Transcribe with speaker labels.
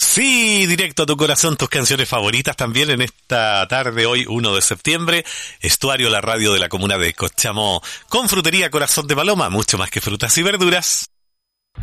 Speaker 1: Sí, directo a tu corazón, tus canciones favoritas también en esta tarde, hoy 1 de septiembre. Estuario, la radio de la comuna de Cochamó, con frutería Corazón de Paloma, mucho más que frutas y verduras.